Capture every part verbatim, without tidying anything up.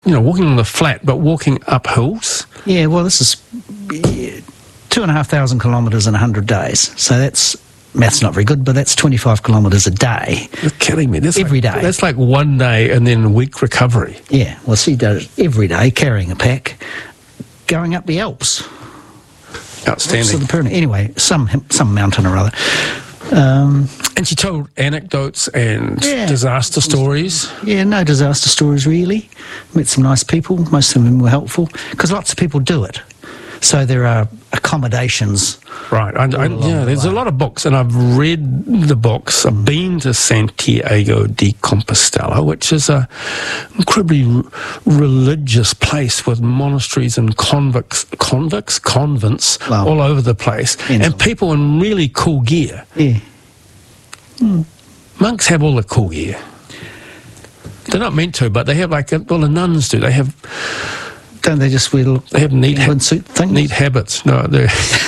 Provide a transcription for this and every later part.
you know, walking on the flat, but walking up hills. Yeah, well, this is yeah, two and a half thousand kilometres in a hundred days. So that's, math's not very good, but that's twenty-five kilometres a day. You're kidding me. That's every like, day. That's like one day and then a week recovery. Yeah, well, she does it every day, carrying a pack, going up the Alps. Outstanding. Alps of the Pyrenees. Anyway, some some mountain or other. Um, and she told anecdotes and yeah, disaster stories. Yeah, no disaster stories really. Met some nice people. Most of them were helpful because lots of people do it. So there are accommodations. Right. I, I, yeah, there's a lot of books, and I've read the books. I've been to Santiago de Compostela, which is a incredibly r- religious place with monasteries and convicts, convicts, convents wow. all over the place, yeah, and people in really cool gear. Yeah. Mm. Monks have all the cool gear. They're not meant to, but they have, like, well, the nuns do. They have... Don't they just wear They have neat, ha- suit things? neat habits. No, they're...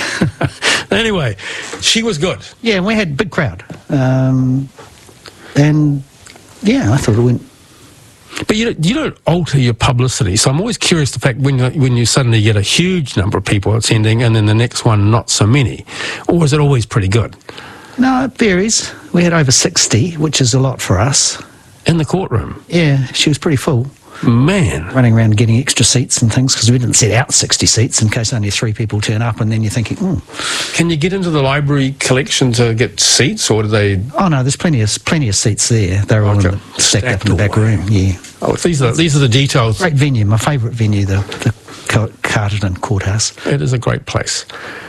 Anyway, she was good. Yeah, we had a big crowd. Um, and, yeah, I thought it went... But you don't, you don't alter your publicity. So I'm always curious the fact when you, when you suddenly get a huge number of people attending and then the next one not so many. Or is it always pretty good? No, it varies. We had over sixty, which is a lot for us. In the courtroom? Yeah, she was pretty full. Man. Running around getting extra seats and things because we didn't set out sixty seats in case only three people turn up, and then you're thinking, hmm. Can you get into the library collection to get seats, or do they... Oh, no, there's plenty of plenty of seats there. They're all Okay. in the, stacked, Stacked up in the back away. room, yeah. Oh, these are, these are the details. Great venue, my favourite venue, the, the Carterton Courthouse. It is a great place.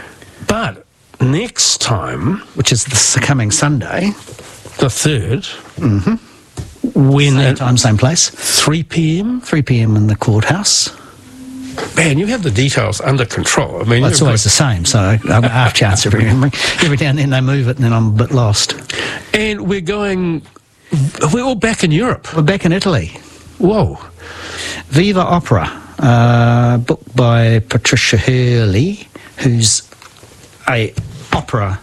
But next time... Which is this coming Sunday. The third... Mm-hmm. When same at time, same place. three p.m? three p.m. in the courthouse. Man, you have the details under control. I mean, well, it's always the same, so I have a half chance of remembering. Every now and then they move it and then I'm a bit lost. And we're going... We're all back in Europe. We're back in Italy. Whoa. Viva Opera, uh, book by Patricia Hurley, who's a opera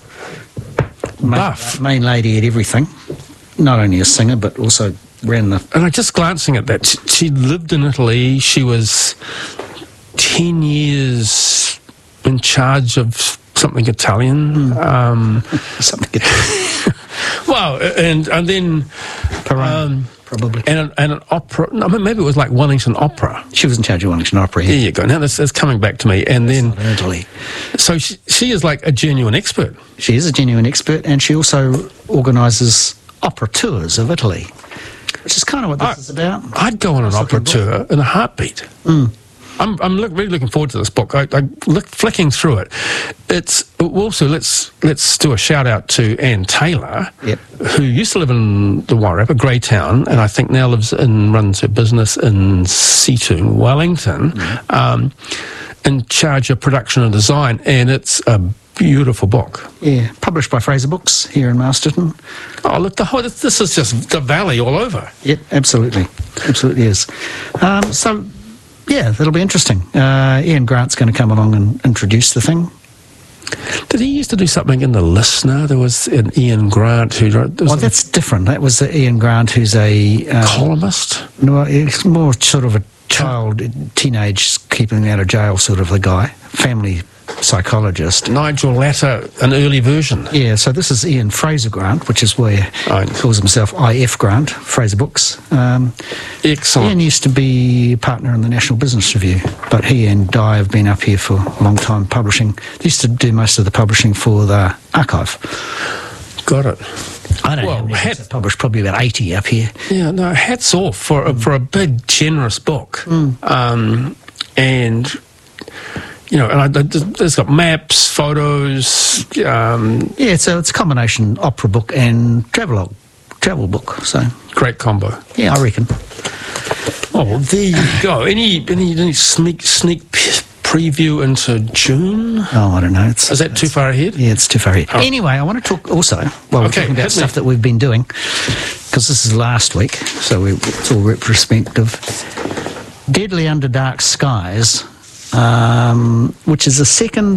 buff. main, main lady at everything. Not only a singer, but also ran the... And I just glancing at that, she, she lived in Italy. She was ten years in charge of something Italian. Mm. Um, something Italian. Well, and and then... Um, probably. And an, and an opera... I mean, maybe it was like Wellington Opera. She was in charge of Wellington Opera, yeah. There you go. Now this is coming back to me. And That's then... not in Italy. So she, she is like a genuine expert. She is a genuine expert, and she also organises opera tours of Italy, which is kind of what this I, is about. I'd go on an opera tour in a heartbeat. Mm. I'm, I'm look, really looking forward to this book. I, I look, flicking through it. It's also let's let's do a shout out to Anne Taylor, yep. who used to live in the Wairarapa, Greytown, and I think now lives and runs her business in Seatoong, Wellington, mm. um, in charge of production and design, and it's a beautiful book. Yeah, published by Fraser Books here in Masterton. Oh, look, the whole, this is just the valley all over. Yep, absolutely. Absolutely is. Um, so, yeah, that'll be interesting. Uh, Ian Grant's going to come along and introduce the thing. Did he used to do something in The Listener? There was an Ian Grant who wrote... Well, that's different. That was the Ian Grant who's a... Um, columnist? No, it's more sort of a child, teenage, keeping out of jail sort of a guy. Family psychologist. Nigel Latter, an early version. Yeah, so this is Ian Fraser Grant, which is where oh. he calls himself I F Grant, Fraser Books. Um, Excellent. Ian used to be a partner in the National Business Review, but he and Di have been up here for a long time publishing. They used to do most of the publishing for the archive. Got it. I don't well, know. Hat, published probably about eighty up here. Yeah, no, hats off for a, for a big, generous book. Mm. Um, and... You know, and I, there's got maps, photos. Um, yeah, so it's a combination opera book and travelogue, travel book. So great combo. Yeah, I reckon. Oh, well, there you go. Any any, any sneak sneak preview into June? Oh, I don't know. It's, Is that too far ahead? Yeah, it's too far ahead. Oh. Anyway, I want to talk also. Well, we're okay, talking about stuff that we've been doing because this is last week, so we, it's all retrospective. Deadly Under Dark Skies. Um, which is the second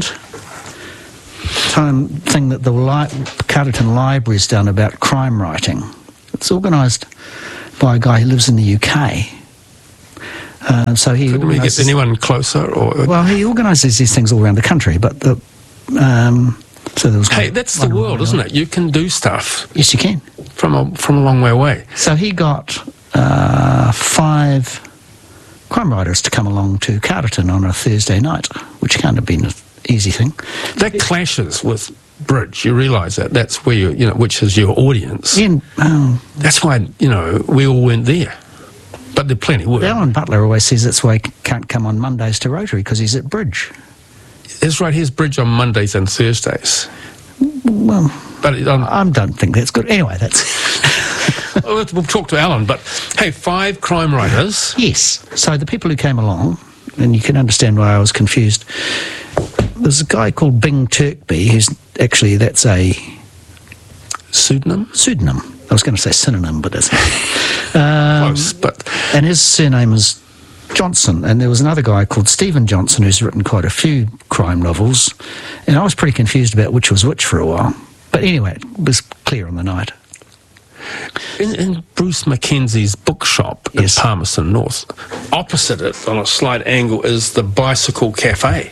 time thing that the li- Carterton Library's done about crime writing. It's organised by a guy who lives in the U K. Uh, so he Couldn't we get organises- anyone closer? Or Well, he organises these things all around the country, but the um, so there was. hey, one- that's the one world, in isn't Illinois. it? You can do stuff Yes, you can. from a from a long way away. So he got uh, five crime writers to come along to Carterton on a Thursday night, which can't have been an easy thing. That clashes with Bridge. You realise that? That's where you you know which is your audience. Ian, um, That's why you know we all went there, but there plenty were. Alan Butler always says that's why he can't come on Mondays to Rotary, because he's at Bridge. That's right. Here's Bridge on Mondays and Thursdays. Well, But um, I don't think that's good. Anyway, that's... we'll we'll talk to Alan. But hey, five crime writers. Yes. So the people who came along, and you can understand why I was confused, there's a guy called Bing Turkby, who's actually, that's a Pseudonym? pseudonym. I was going to say synonym, but that's not. Close, but And his surname is Johnson, and there was another guy called Stephen Johnson who's written quite a few crime novels, and I was pretty confused about which was which for a while. But anyway, it was clear on the night. in, in Bruce Mackenzie's bookshop Yes. in Palmerston North, opposite it on a slight angle is the Bicycle Cafe.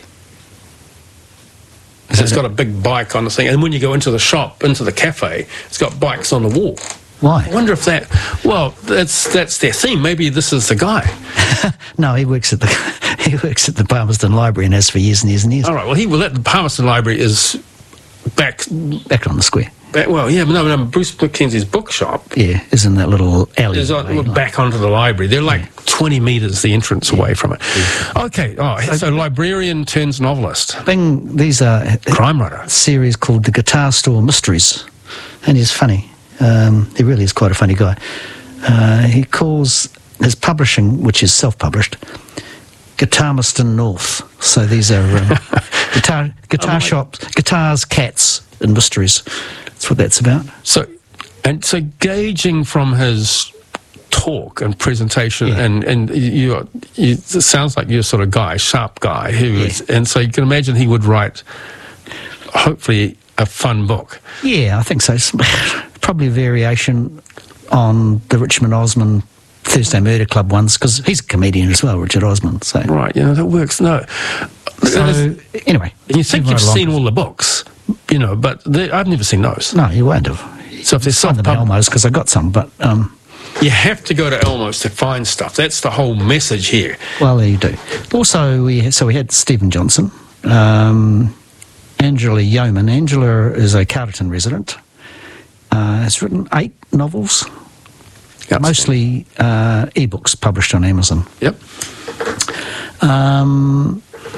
So it's got a big bike on the thing, and when you go into the shop, into the cafe, it's got bikes on the wall. Why? I wonder if that, well, that's that's their theme. Maybe this is the guy. No, he works at the he works at the Palmerston Library and has for years and years and years. All right, well, he well, that the Palmerston Library is back, Back on the square. back well, yeah, but no, no, Bruce Mackenzie's bookshop Yeah, is in that little alley. is on, back onto the library. They're like twenty metres the entrance away from it. Okay, oh, so librarian turns novelist, Bing, these are a crime writer. series called The Guitar Store Mysteries, and he's funny. Um, he really is quite a funny guy. Uh, he calls his publishing, which is self-published, Guitarmiston North. So these are um, guitar guitar shops, guitars, cats, and mysteries. That's what that's about. So, and so gauging from his talk and presentation, Yeah. and and you, you, it sounds like you're sort of guy, sharp guy who Yeah. is, and so you can imagine he would write, hopefully, a fun book. Yeah, I think so. It's probably a variation on the Richmond Osman Thursday Murder Club ones, because he's a comedian as well, Richard Osman. So, Right, you know, that works. No. so anyway. And you think moving you've right along. seen all the books, you know, but they- I've never seen those. No, you won't have. So if there's Find them at self-pub, Elmo's, because I got some, but, um, you have to go to Elmo's to find stuff. That's the whole message here. well, there you do. Also, we so we had Stephen Johnson, um, Angela Yeoman. Angela is a Carterton resident. Uh, has written eight novels, mostly uh, e-books published on Amazon. Yep. Um,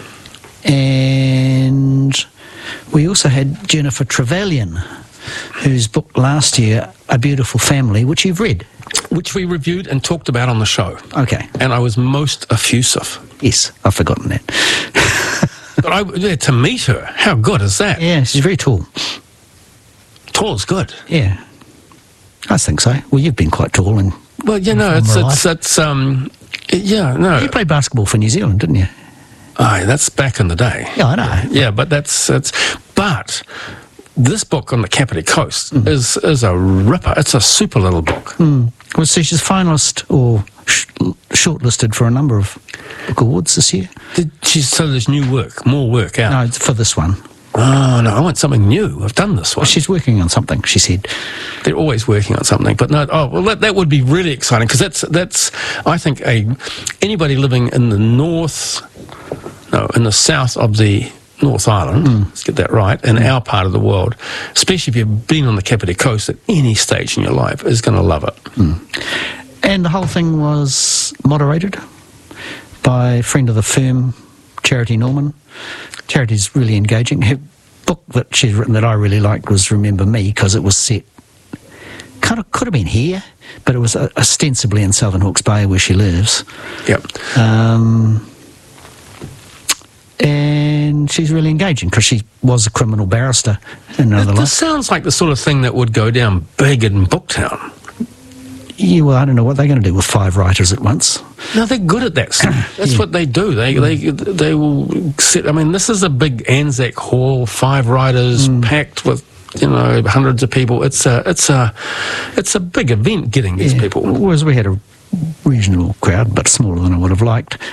and we also had Jennifer Trevelyan, whose book last year, A Beautiful Family, which you've read. Which we reviewed and talked about on the show. Okay. And I was most effusive. Yes, I've forgotten that. But I, yeah, to meet her, how good is that? Yeah, she's very tall. Tall is good. Yeah. I think so. Well, you've been quite tall, and Well, you know, In it's, former it's, it's, um, yeah, no. you played basketball for New Zealand, didn't you? Aye, that's back in the day. Yeah, I know. Yeah, but that's, it's, but this book on the Kapiti Coast Mm. is, is a ripper. It's a super little book. Hmm. Well, so she's finalist or sh- shortlisted for a number of book awards this year. Did she, so there's new work, more work out. No, it's for this one. Oh, no, I want something new. I've done this one. She's working on something, she said. They're always working on something, but no. Oh, well, that, that would be really exciting because that's that's. I think a anybody living in the north, no, in the south of the North Island. Mm. Let's get that right. In our part of the world, especially if you've been on the Kapiti Coast at any stage in your life, is going to love it. Mm. And the whole thing was moderated by a friend of the firm, Charity Norman. Charity's really engaging. Her book that she's written that I really liked was Remember Me, because it was set, kind of could have been here, but it was uh, ostensibly in Southern Hawke's Bay where she lives. Yep. Um, and she's really engaging because she was a criminal barrister in another This life. sounds like the sort of thing that would go down big in Booktown. Yeah, well, I don't know what they're going to do with five writers at once. No, they're good at that stuff. That's Yeah. what they do. They they they will sit. I mean, this is a big Anzac Hall, five writers packed with, you know, hundreds of people. It's a it's a it's a big event getting these Yeah. people. Whereas we had a reasonable crowd, but smaller than I would have liked.